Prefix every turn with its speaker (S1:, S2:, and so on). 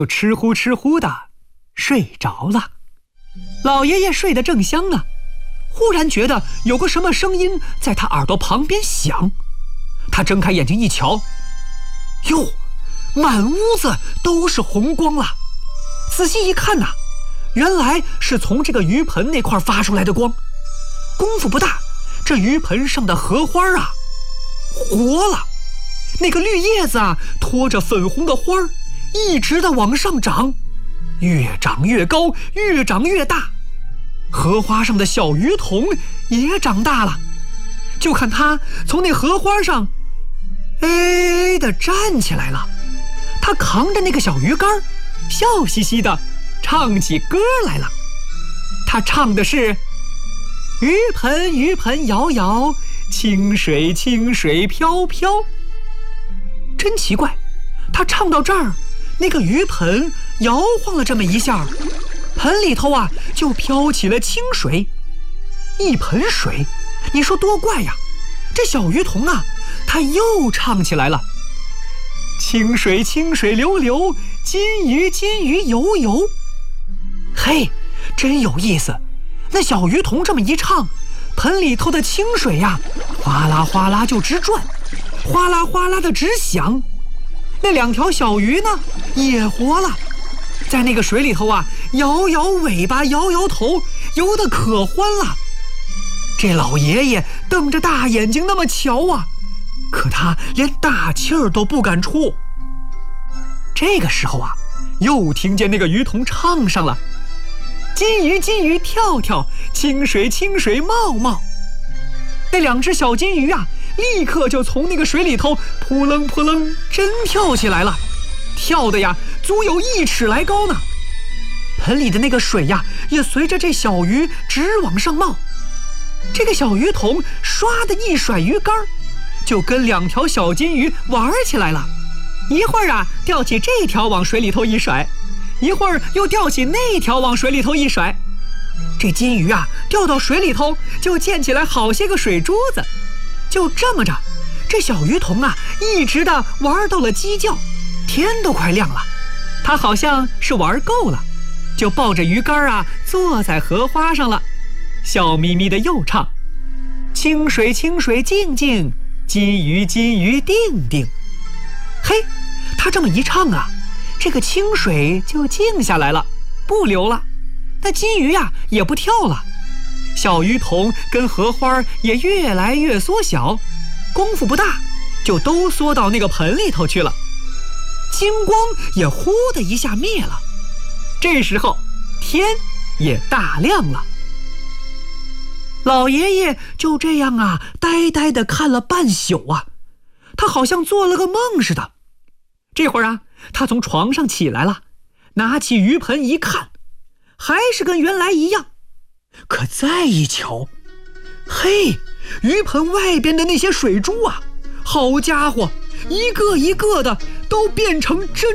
S1: 就吃呼吃呼的睡着了。老爷爷睡得正香呢，忽然觉得有个什么声音在他耳朵旁边响。他睁开眼睛一瞧，哟，满屋子都是红光了。仔细一看呐，原来是从这个鱼盆那块发出来的光。功夫不大，这鱼盆上的荷花啊活了，那个绿叶子啊拖着粉红的花儿，一直的往上长，越长越高，越长越大。荷花上的小鱼童也长大了，就看它从那荷花上哎的站起来了。他扛着那个小鱼竿，笑嘻嘻的唱起歌来了。他唱的是：鱼盆鱼盆摇摇，清水清水飘飘。真奇怪，他唱到这儿，那个鱼盆摇晃了这么一下，盆里头啊就飘起了清水。一盆水，你说多怪呀。这小鱼童啊，他又唱起来了：清水清水流流，金鱼金鱼游游。嘿，真有意思。那小鱼童这么一唱，盆里头的清水呀，哗啦哗啦就直转，哗啦哗啦的直响。那两条小鱼呢也活了，在那个水里头啊摇摇尾巴，摇摇头，游得可欢了。这老爷爷瞪着大眼睛那么瞧啊，可他连大气儿都不敢出。这个时候啊，又听见那个鱼童唱上了：金鱼金鱼跳跳，清水清水冒冒。那两只小金鱼啊，立刻就从那个水里头扑棱扑棱真跳起来了，跳的呀足有1尺来高呢。盆里的那个水呀，也随着这小鱼直往上冒。这个小鱼童唰的一甩鱼竿，就跟两条小金鱼玩起来了。一会儿啊吊起这条往水里头一甩，一会儿又吊起那条往水里头一甩。这金鱼啊掉到水里头就溅起来好些个水珠子。就这么着，这小鱼童啊一直的玩到了鸡叫，天都快亮了。他好像是玩够了，就抱着鱼竿啊坐在荷花上了，笑眯眯的又唱：清水清水静静，金鱼金鱼定定。嘿，他这么一唱啊，这个清水就静下来了，不流了。那金鱼呀也不跳了，小鱼童跟荷花也越来越缩小，功夫不大就都缩到那个盆里头去了。金光也呼的一下灭了。这时候天也大亮了。老爷爷就这样啊呆呆地看了半宿啊，他好像做了个梦似的。这会儿啊，他从床上起来了，拿起鱼盆一看，还是跟原来一样。可再一瞧，嘿，鱼盆外边的那些水珠啊，好家伙，一个一个的都变成真